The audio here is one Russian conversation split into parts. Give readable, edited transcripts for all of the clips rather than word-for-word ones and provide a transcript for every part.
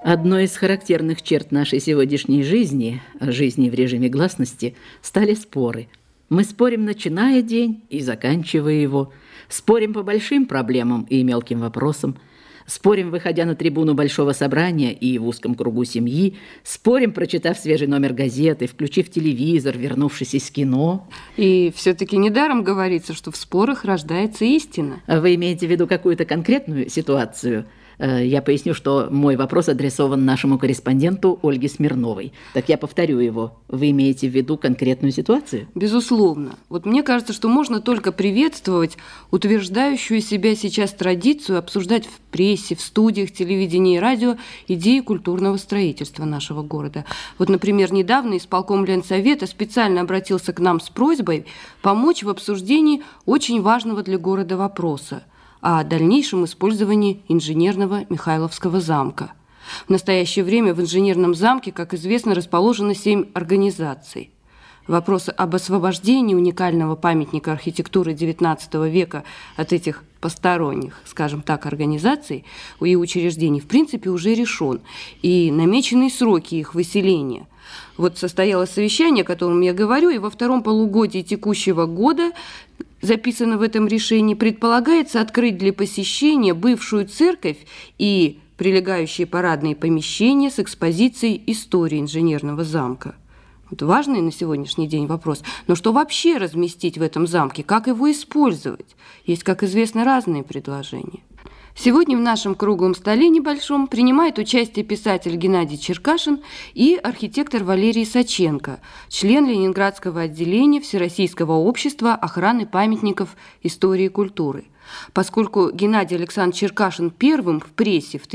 Одной из характерных черт нашей сегодняшней жизни, жизни в режиме гласности, стали споры. Мы спорим, начиная день и заканчивая его. Спорим по большим проблемам и мелким вопросам. Спорим, выходя на трибуну большого собрания и в узком кругу семьи. Спорим, прочитав свежий номер газеты, включив телевизор, вернувшись из кино. И все-таки недаром говорится, что в спорах рождается истина. Вы имеете в виду какую-то конкретную ситуацию? Я поясню, что мой вопрос адресован нашему корреспонденту Ольге Смирновой. Так я повторю его. Вы имеете в виду конкретную ситуацию? Безусловно. Вот мне кажется, что можно только приветствовать утверждающую себя сейчас традицию обсуждать в прессе, в студиях, телевидении и радио идеи культурного строительства нашего города. Вот, например, недавно исполком Ленсовета специально обратился к нам с просьбой помочь в обсуждении очень важного для города вопроса о дальнейшем использовании инженерного Михайловского замка. В настоящее время в инженерном замке, как известно, расположено 7 организаций. Вопрос об освобождении уникального памятника архитектуры XIX века от этих посторонних, скажем так, организаций и учреждений в принципе уже решен, и намечены сроки их выселения. Вот состоялось совещание, о котором я говорю, и во втором полугодии текущего года записано в этом решении, предполагается открыть для посещения бывшую церковь и прилегающие парадные помещения с экспозицией истории инженерного замка. Вот важный на сегодняшний день вопрос. Но что вообще разместить в этом замке? Как его использовать? Есть, как известно, разные предложения. Сегодня в нашем круглом столе небольшом принимает участие писатель Геннадий Черкашин и архитектор Валерий Саченко, член Ленинградского отделения Всероссийского общества охраны памятников истории и культуры. Поскольку Геннадий Александрович Черкашин первым в прессе в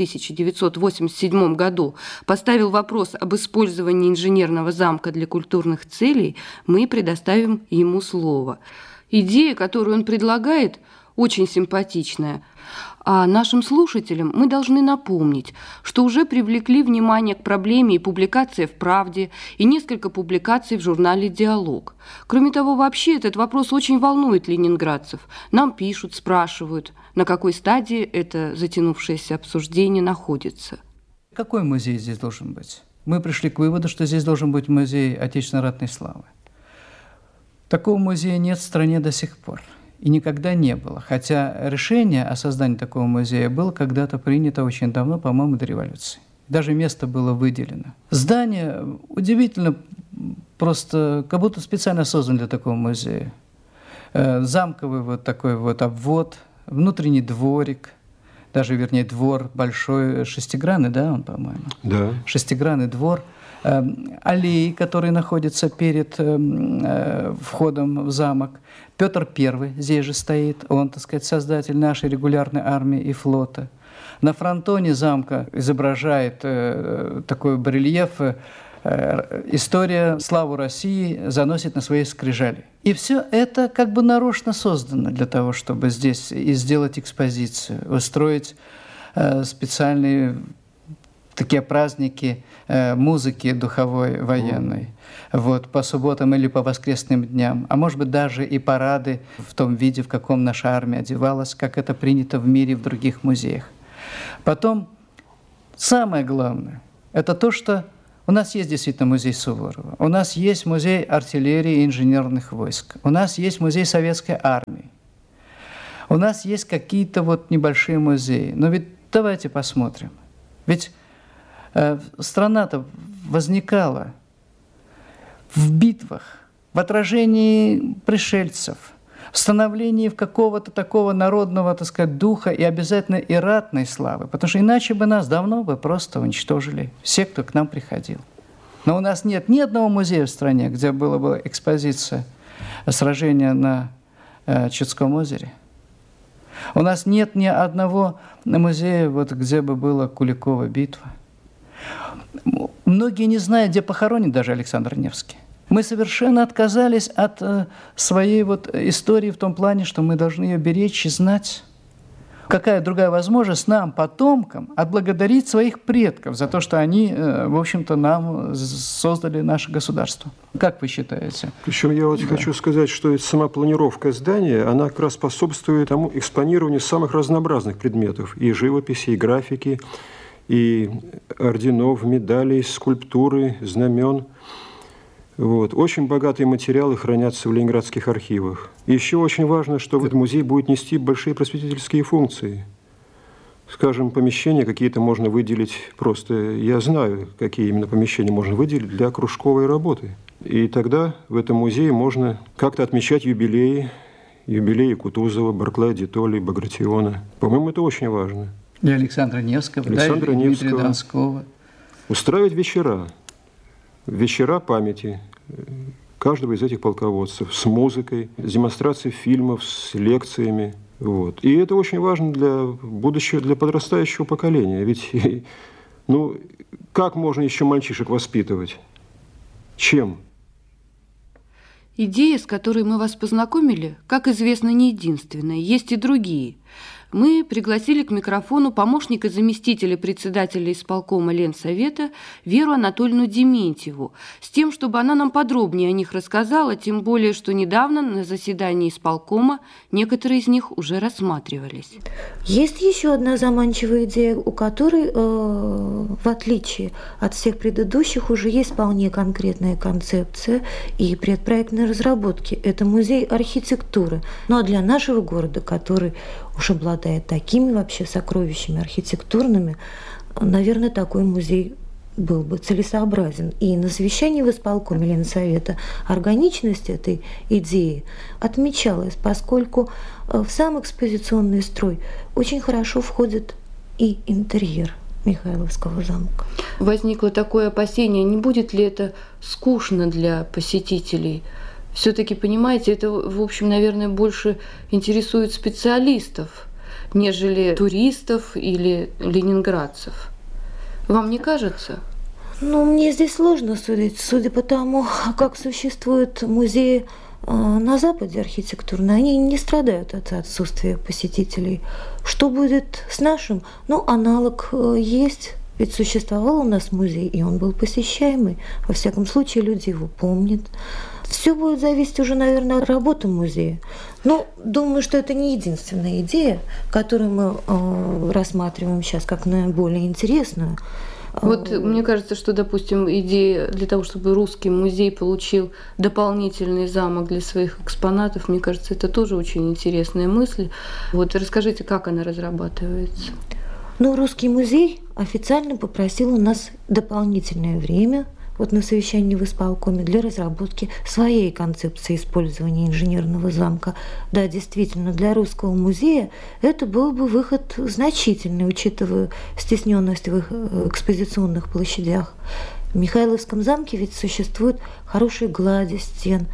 1987 году поставил вопрос об использовании инженерного замка для культурных целей, мы предоставим ему слово. Идея, которую он предлагает, очень симпатичная. А нашим слушателям мы должны напомнить, что уже привлекли внимание к проблеме и публикация в «Правде», и несколько публикаций в журнале «Диалог». Кроме того, вообще этот вопрос очень волнует ленинградцев. Нам пишут, спрашивают, на какой стадии это затянувшееся обсуждение находится. Какой музей здесь должен быть? Мы пришли к выводу, что здесь должен быть музей Отечественной ратной славы. Такого музея нет в стране до сих пор. И никогда не было. Хотя решение о создании такого музея было когда-то принято очень давно, по-моему, до революции. Даже место было выделено. Здание удивительно, просто как будто специально создано для такого музея. Замковый вот такой вот обвод, внутренний дворик, даже, вернее, двор большой, шестигранный, да, он, по-моему? Да. Шестигранный двор. Аллеи, которые находятся перед входом в замок. Петр I здесь же стоит, он, так сказать, создатель нашей регулярной армии и флота. На фронтоне замка изображает такой барельеф «История славу России заносит на своей скрижали». И все это как бы нарочно создано для того, чтобы здесь и сделать экспозицию, устроить специальные такие праздники музыки духовой, военной, вот, по субботам или по воскресным дням, а может быть даже и парады в том виде, в каком наша армия одевалась, как это принято в мире в других музеях. Потом, самое главное, это то, что у нас есть действительно музей Суворова, у нас есть музей артиллерии и инженерных войск, у нас есть музей советской армии, у нас есть какие-то вот небольшие музеи. Но ведь давайте посмотрим. Ведь страна-то возникала в битвах, в отражении пришельцев, в становлении какого-то такого народного, так сказать, духа и обязательно и ратной славы, потому что иначе бы нас давно бы просто уничтожили все, кто к нам приходил. Но у нас нет ни одного музея в стране, где была бы экспозиция сражения на Чудском озере. У нас нет ни одного музея, вот, где бы была Куликова битва. Многие не знают, где похоронен даже Александр Невский. Мы совершенно отказались от своей вот истории в том плане, что мы должны ее беречь и знать. Какая другая возможность нам, потомкам, отблагодарить своих предков за то, что они, в общем-то, нам создали наше государство? Как вы считаете? Причем я вот хочу сказать, что сама планировка здания, она как раз способствует тому экспонированию самых разнообразных предметов. И живописи, и графики, и орденов, медалей, скульптуры, знамен. Вот. Очень богатые материалы хранятся в ленинградских архивах. И еще очень важно, что этот музей будет нести большие просветительские функции. Скажем, помещения какие-то можно выделить просто, я знаю, какие именно помещения можно выделить для кружковой работы. И тогда в этом музее можно как-то отмечать юбилеи Кутузова, Барклая де Толли, Багратиона. По-моему, это очень важно. Для Александра Невского, Дмитрия Донского. Устраивать вечера памяти каждого из этих полководцев с музыкой, с демонстрацией фильмов, с лекциями. Вот. И это очень важно для будущего, для подрастающего поколения. Ведь, как можно еще мальчишек воспитывать? Чем? Идея, с которой мы вас познакомили, как известно, не единственная, есть и другие. Мы пригласили к микрофону помощника заместителя председателя исполкома Ленсовета Веру Анатольевну Дементьеву, с тем, чтобы она нам подробнее о них рассказала, тем более, что недавно на заседании исполкома некоторые из них уже рассматривались. Есть еще одна заманчивая идея, у которой, в отличие от всех предыдущих, уже есть вполне конкретная концепция и предпроектные разработки. Это музей архитектуры. Ну а для нашего города, который уж обладает такими вообще сокровищами архитектурными, наверное, такой музей был бы целесообразен. И на совещании в исполкоме Ленсовета органичность этой идеи отмечалась, поскольку в сам экспозиционный строй очень хорошо входит и интерьер Михайловского замка. Возникло такое опасение, не будет ли это скучно для посетителей? Все-таки, понимаете, это, в общем, наверное, больше интересует специалистов, нежели туристов или ленинградцев. Вам не кажется? Мне здесь сложно судить. Судя по тому, как существуют музеи на Западе архитектурные, они не страдают от отсутствия посетителей. Что будет с нашим? Аналог есть. Ведь существовал у нас музей, и он был посещаемый. Во всяком случае, люди его помнят. Все будет зависеть уже, наверное, от работы музея. Думаю, что это не единственная идея, которую мы рассматриваем сейчас как наиболее интересную. Мне кажется, что, допустим, идея для того, чтобы русский музей получил дополнительный замок для своих экспонатов, мне кажется, это тоже очень интересная мысль. Расскажите, как она разрабатывается? Русский музей официально попросил у нас дополнительное время на совещании в исполкоме для разработки своей концепции использования инженерного замка. Да, действительно, для русского музея это был бы выход значительный, учитывая стесненность в их экспозиционных площадях. В Михайловском замке ведь существует хорошая гладь стен,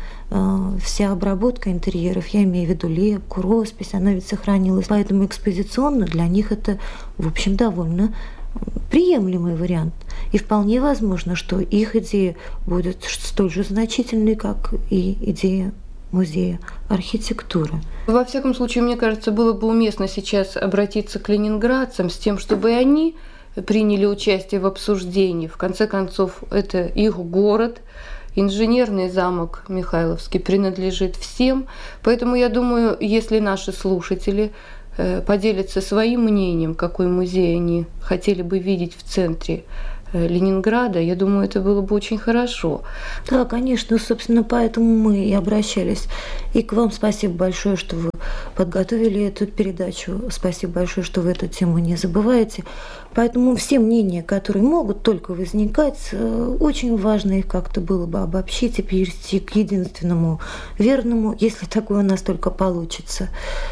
вся обработка интерьеров, я имею в виду лепку, роспись, она ведь сохранилась. Поэтому экспозиционно для них это, в общем, довольно приемлемый вариант. И вполне возможно, что их идея будет столь же значительной, как и идея музея архитектуры. Во всяком случае, мне кажется, было бы уместно сейчас обратиться к ленинградцам с тем, чтобы и они приняли участие в обсуждении. В конце концов, это их город. Инженерный замок Михайловский принадлежит всем. Поэтому я думаю, если наши слушатели поделятся своим мнением, какой музей они хотели бы видеть в центре Ленинграда, я думаю, это было бы очень хорошо. Да, конечно, собственно, поэтому мы и обращались. И к вам спасибо большое, что вы подготовили эту передачу. Спасибо большое, что вы эту тему не забываете. Поэтому все мнения, которые могут только возникать, очень важно их как-то было бы обобщить и перевести к единственному верному, если такое у нас только получится.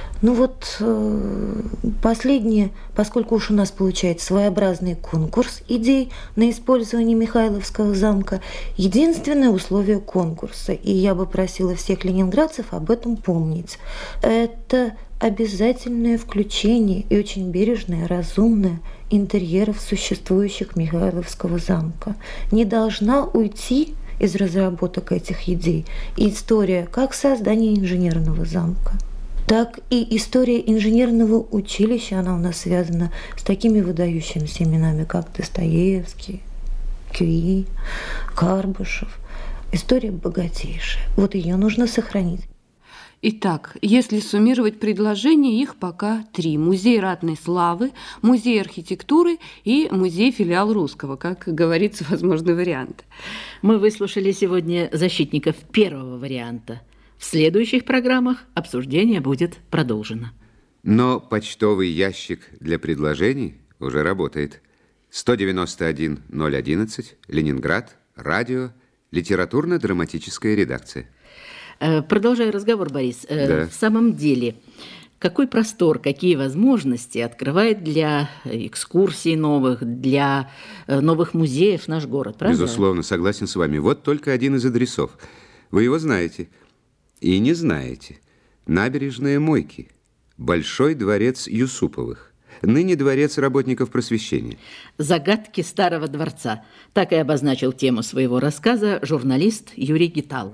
Последнее, поскольку уж у нас получается своеобразный конкурс идей на использование Михайловского замка, единственное условие конкурса, и я бы просила всех ленинградцев об этом помнить, это обязательное включение и очень бережное, разумное интерьеров существующих Михайловского замка. Не должна уйти из разработок этих идей история как создания инженерного замка, так и история инженерного училища, она у нас связана с такими выдающимися именами, как Достоевский, Кюи, Карбышев. История богатейшая. Ее нужно сохранить. Итак, если суммировать предложения, их пока 3. Музей ратной славы, музей архитектуры и музей-филиал русского, как говорится, возможный вариант. Мы выслушали сегодня защитников первого варианта. В следующих программах обсуждение будет продолжено. Но почтовый ящик для предложений уже работает. 191 011, Ленинград, радио, литературно-драматическая редакция. Продолжая разговор, Борис, Да. В самом деле, какой простор, какие возможности открывает для экскурсий новых, для новых музеев наш город, правда? Безусловно, согласен с вами. Вот только один из адресов. Вы его знаете и не знаете. Набережная Мойки, Большой дворец Юсуповых, ныне дворец работников просвещения. «Загадки старого дворца». Так и обозначил тему своего рассказа журналист Юрий Гитал.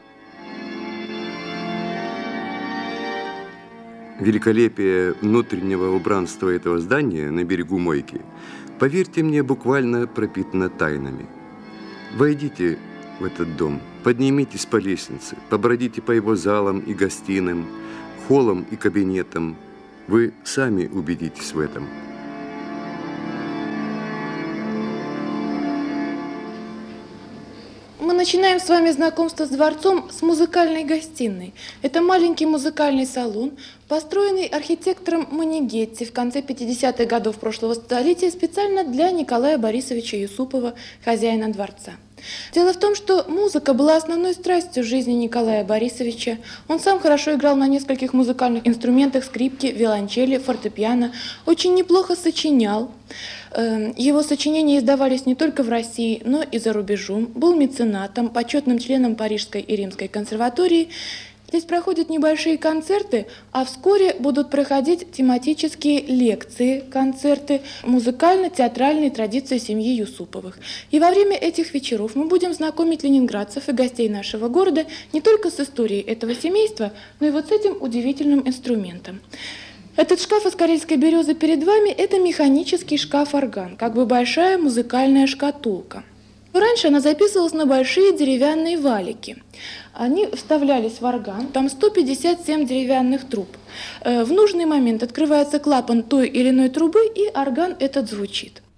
Великолепие внутреннего убранства этого здания на берегу Мойки, поверьте мне, буквально пропитано тайнами. Войдите в этот дом, поднимитесь по лестнице, побродите по его залам и гостиным, холлам и кабинетам. Вы сами убедитесь в этом. Мы начинаем с вами знакомство с дворцом с музыкальной гостиной. Это маленький музыкальный салон, построенный архитектором Манигетти в конце 50-х годов прошлого столетия специально для Николая Борисовича Юсупова, хозяина дворца. Дело в том, что музыка была основной страстью жизни Николая Борисовича. Он сам хорошо играл на нескольких музыкальных инструментах: скрипки, виолончели, фортепиано. Очень неплохо сочинял. Его сочинения издавались не только в России, но и за рубежом. Был меценатом, почетным членом Парижской и Римской консерватории. Здесь проходят небольшие концерты, а вскоре будут проходить тематические лекции, концерты музыкально-театральной традиции семьи Юсуповых. И во время этих вечеров мы будем знакомить ленинградцев и гостей нашего города не только с историей этого семейства, но и вот с этим удивительным инструментом. Этот шкаф из карельской березы перед вами – это механический шкаф-орган, как бы большая музыкальная шкатулка. Раньше она записывалась на большие деревянные валики. Они вставлялись в орган, там 157 деревянных труб. В нужный момент открывается клапан той или иной трубы, и орган этот звучит.